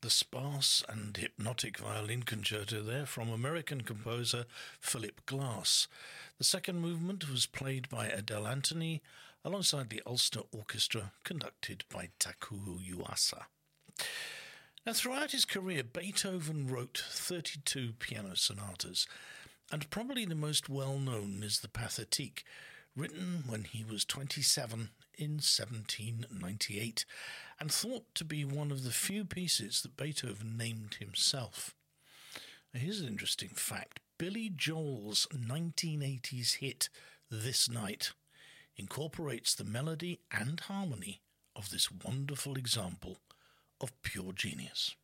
the sparse and hypnotic violin concerto there from American composer Philip Glass. The second movement was played by Adele Anthony alongside the Ulster Orchestra conducted by Takuo Yuasa. Now, throughout his career, Beethoven wrote 32 piano sonatas, and probably the most well-known is the Pathétique, written when he was 27 in 1798, and thought to be one of the few pieces that Beethoven named himself. Now, here's an interesting fact. Billy Joel's 1980s hit, This Night, incorporates the melody and harmony of this wonderful example of pure genius.